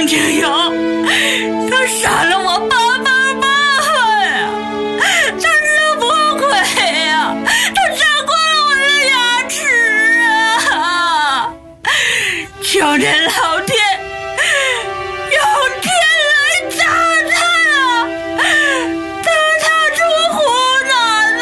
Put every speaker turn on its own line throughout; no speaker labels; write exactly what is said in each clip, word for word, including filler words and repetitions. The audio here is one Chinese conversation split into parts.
张清瑶，他杀了我爸爸爸呀！他惹不亏呀！他扎过了我的牙齿啊！求这老天，用天来砸他呀！得他出湖南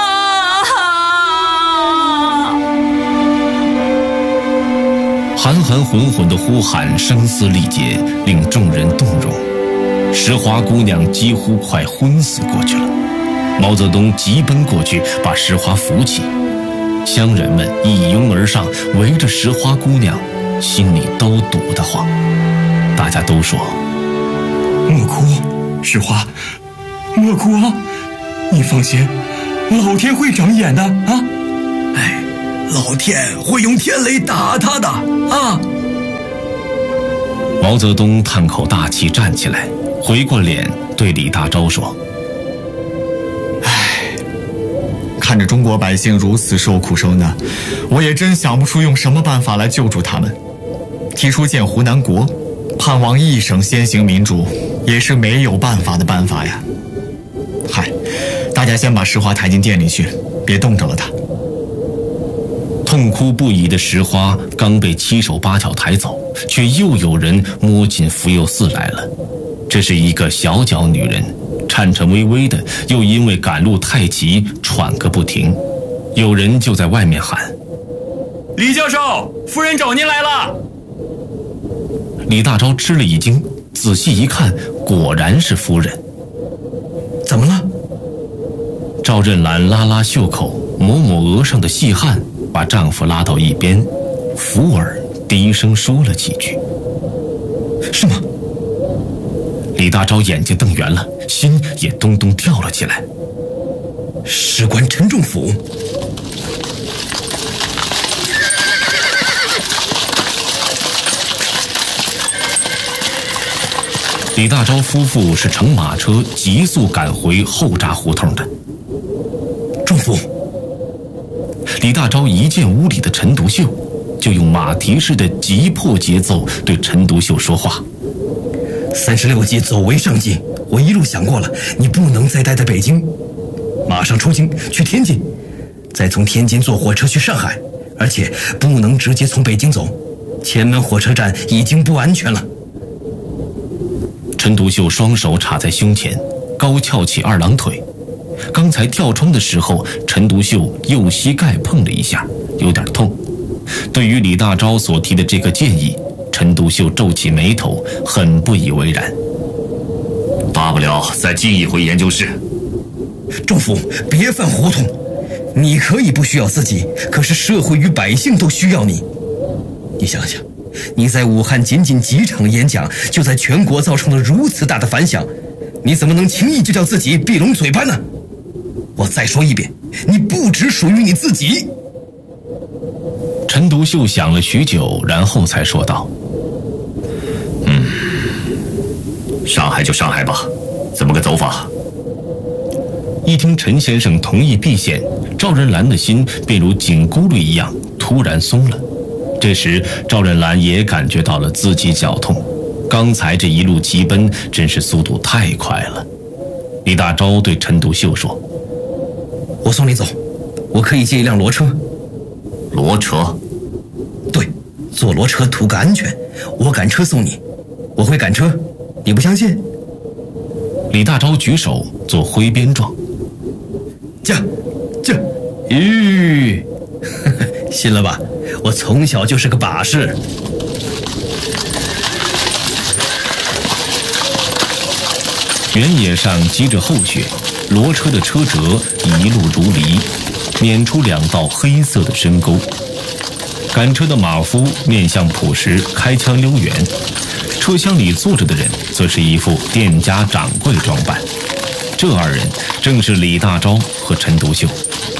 呐！
含含混混的呼喊声嘶力竭，令众人动容。石花姑娘几乎快昏死过去了。毛泽东急奔过去，把石花扶起。乡人们一拥而上，围着石花姑娘，心里都堵得慌。大家都说：“
莫哭，石花，莫哭啊！你放心，老天会长眼的啊！
哎，老天会用天雷打他的啊！”
毛泽东叹口大气，站起来，回过脸对李大钊说：“
唉，看着中国百姓如此受苦受难，我也真想不出用什么办法来救助他们。提出建湖南国，盼望一省先行民主，也是没有办法的办法呀。嗨，大家先把石花抬进店里去，别冻着了他。”
痛哭不已的石花刚被七手八脚抬走，却又有人摸进福佑寺来了。这是一个小脚女人，颤颤巍巍的，又因为赶路太急喘个不停。有人就在外面喊：“
李教授，夫人找您来了。”
李大钊吃了一惊，仔细一看，果然是夫人。
怎么了？
赵振兰拉拉袖口，抹抹额上的细汗，把丈夫拉到一边，扶耳低声说了几句。
是吗？
李大钊眼睛瞪圆了，心也咚咚跳了起来。
事关陈仲甫。
李大钊夫妇是乘马车急速赶回后闸胡同的。
仲甫。
李大钊一见屋里的陈独秀，就用马蹄似的急迫节奏对陈独秀说话：“
三十六计走为上计，我一路想过了，你不能再待在北京，马上出京去天津，再从天津坐火车去上海，而且不能直接从北京走，前门火车站已经不安全了。”
陈独秀双手插在胸前，高翘起二郎腿。刚才跳窗的时候，陈独秀右膝盖碰了一下，有点痛。对于李大钊所提的这个建议，陈独秀皱起眉头，很不以为然。
大不了再进一回研究室。
仲甫，别犯糊涂。你可以不需要自己，可是社会与百姓都需要你。你想想，你在武汉仅仅几场演讲，就在全国造成了如此大的反响，你怎么能轻易就叫自己闭拢嘴巴呢？我再说一遍，你不只属于你自己。
陈独秀想了许久，然后才说道：“
嗯，上海就上海吧，怎么个走法？”
一听陈先生同意避险，赵仁兰的心便如紧箍噜一样突然松了。这时赵仁兰也感觉到了自己脚痛，刚才这一路急奔真是速度太快了。李大钊对陈独秀说：“
我送你走，我可以借一辆骡车。”
骡车？
对，坐骡车图个安全，我赶车送你。我会赶车，你不相信？
李大钊举手做挥鞭状。
驾，驾，吁，信了吧？我从小就是个把式。
原野上积着厚雪，骡车的车辙一路如犁，碾出两道黑色的深沟。赶车的马夫面向朴实，开腔溜圆，车厢里坐着的人则是一副店家掌柜装扮。这二人正是李大钊和陈独秀。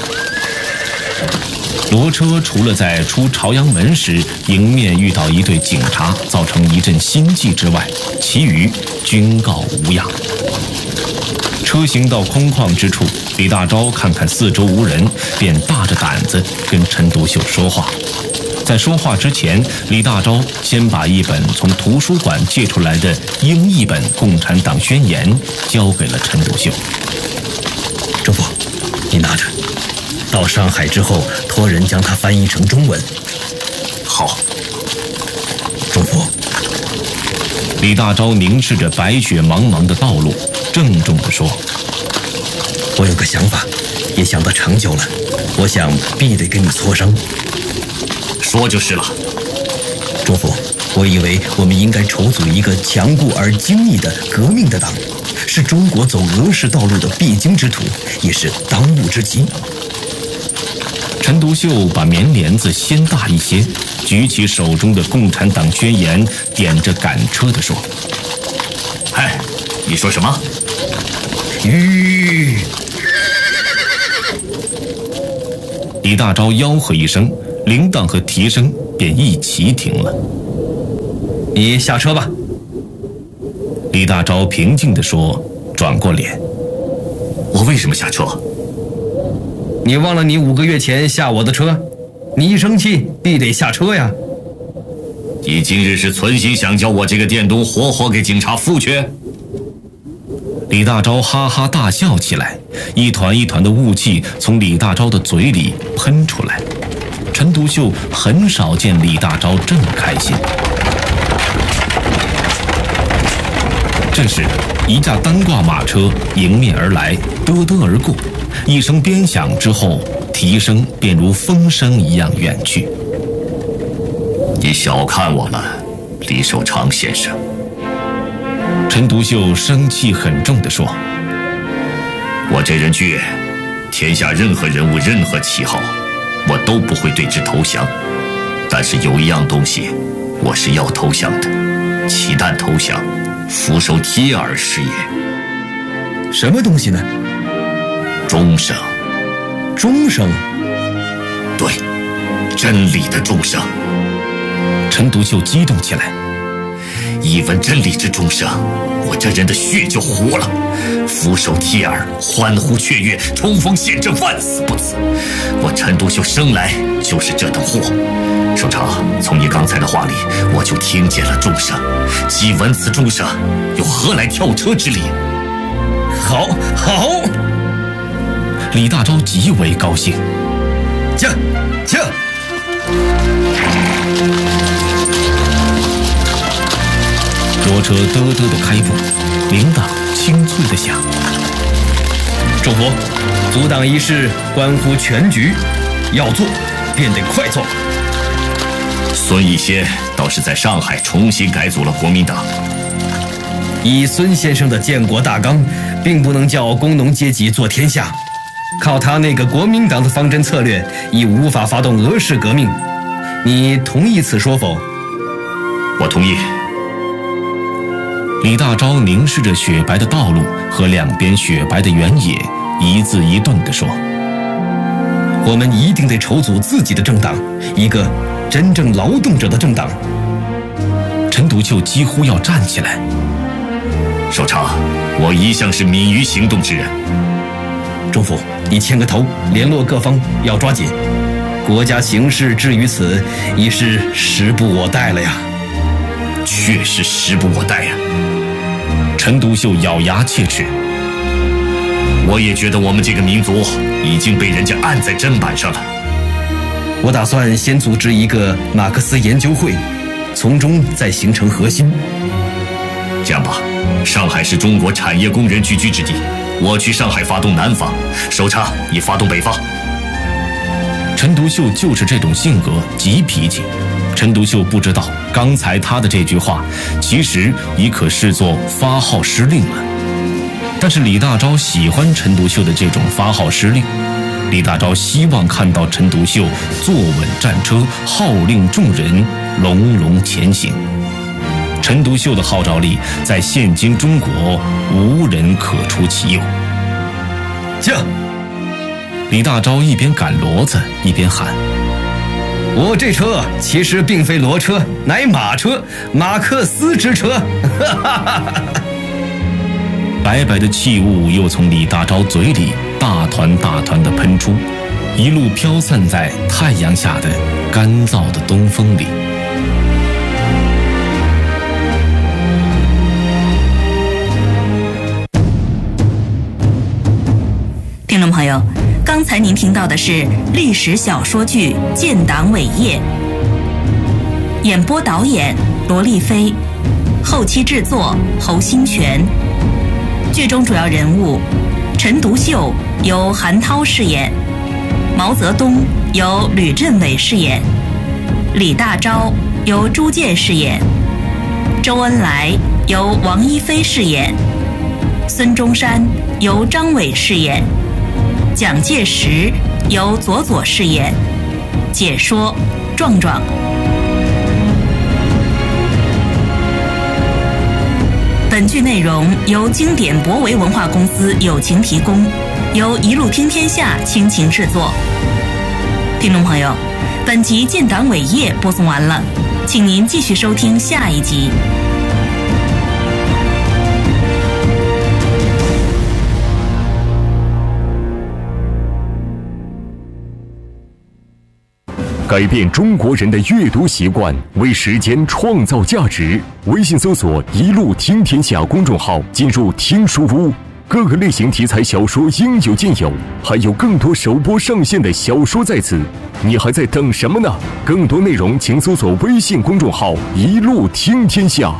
骡车除了在出朝阳门时迎面遇到一队警察，造成一阵心悸之外，其余均告无恙。车行到空旷之处，李大钊看看四周无人，便大着胆子跟陈独秀说话。 在说话之前，李大钊先把一本从图书馆借出来的英译本《共产党宣言》交给了陈独秀。
政府，你拿着，到上海之后托人将它翻译成中文。
好。
政府，
李大钊凝视着白雪茫茫的道路，郑重地说：“
我有个想法，也想得长久了，我想必得跟你磋商。”
说就是了。
中府，我以为我们应该筹组一个强固而精密的革命的党，是中国走俄式道路的必经之途，也是当务之急。
陈独秀把棉帘子掀大一些，举起手中的《共产党宣言》，点着赶车地说：“
嗨，你说什么？”
吁！
李大钊吆喝一声，铃铛和蹄声便一齐停了。
你下车吧。
李大钊平静地说，转过脸：“
我为什么下车？
你忘了你五个月前下我的车？你一生气必得下车呀。
你今日是存心想叫我这个佃东活活给警察付去？”
李大钊哈哈大笑起来，一团一团的雾气从李大钊的嘴里喷出来。陈独秀很少见李大钊这么开心。这时，一架单挂马车迎面而来，嘚嘚而过，一声鞭响之后，蹄声便如风声一样远去。
你小看我了，李守常先生。
陈独秀生气很重地说：“
我这人倔，天下任何人物、任何旗号，我都不会对之投降。但是有一样东西，我是要投降的，其但投降，俯首帖耳是也。”
什么东西呢？
终生。
终生？
对，真理的终生。
陈独秀激动起来。
一闻真理之钟声，我这人的血就活了，俯首帖耳，欢呼雀跃，冲锋陷阵，万死不辞。我陈独秀生来就是这等货。首长，从你刚才的话里，我就听见了钟声，既闻此钟声，又何来跳车之理？
好，好！
李大钊极为高兴。
驾，驾！
骡车嘚嘚的开步，铃铛清脆的响。
众府，阻挡一事关乎全局，要做便得快做。
孙逸仙倒是在上海重新改组了国民党。
以孙先生的建国大纲，并不能叫工农阶级做天下，靠他那个国民党的方针策略，已无法发动俄式革命。你同意此说否？
我同意。
李大钊凝视着雪白的道路和两边雪白的原野，一字一顿地说：“
我们一定得筹组自己的政党，一个真正劳动者的政党。”
陈独秀几乎要站起来。
首长，我一向是敏于行动之人。
中府，你牵个头，联络各方，要抓紧。国家形势至于此，已是时不我待了呀。
确实时不我待呀。
陈独秀咬牙切齿。
我也觉得我们这个民族已经被人家按在砧板上了。
我打算先组织一个马克思研究会，从中再形成核心。
这样吧，上海是中国产业工人聚居之地，我去上海发动南方，首长你发动北方。
陈独秀就是这种性格，急脾气。陈独秀不知道，刚才他的这句话，其实已可视作发号施令了。但是李大钊喜欢陈独秀的这种发号施令。李大钊希望看到陈独秀坐稳战车，号令众人，隆隆前行。陈独秀的号召力在现今中国无人可出其右。
驾！
李大钊一边赶骡子一边喊：“
我这车其实并非骡车，乃马车，马克思之车。”
白白的气雾又从李大钊嘴里大团大团地喷出， 一路飘散在太阳下的干燥的东风里。
听众朋友，刚才您听到的是历史小说剧《建党伟业》，演播导演罗丽菲，后期制作侯新全。剧中主要人物陈独秀由韩涛饰演，毛泽东由吕振伟饰演，李大钊由朱健饰演，周恩来由王一飞饰演，孙中山由张伟饰演，蒋介石由左左饰演，解说壮壮。本剧内容由经典博维文化公司友情提供，由一路听天下倾情制作。听众朋友，本集建党伟业播送完了，请您继续收听下一集。
改变中国人的阅读习惯，为时间创造价值。微信搜索“一路听天下”公众号，进入听书屋，各个类型题材小说应有尽有，还有更多首播上线的小说在此。你还在等什么呢？更多内容请搜索微信公众号“一路听天下”。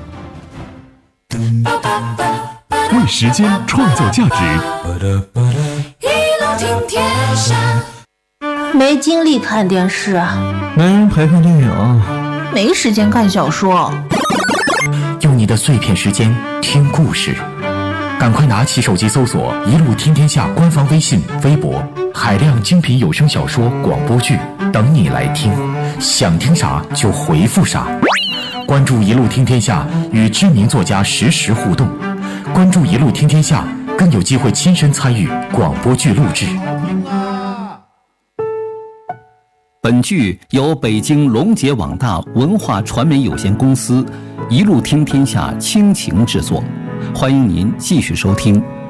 为时间创造价值。
一路听天下。
没精力看电视，
没人陪看电影，
没时间看小说。
用你的碎片时间听故事，赶快拿起手机搜索“一路听天下”官方微信、微博，海量精品有声小说、广播剧等你来听，想听啥就回复啥。关注“一路听天下”，与知名作家实时互动。关注“一路听天下”，更有机会亲身参与广播剧录制。
本剧由北京龙杰网大文化传媒有限公司一路听天下倾情制作，欢迎您继续收听。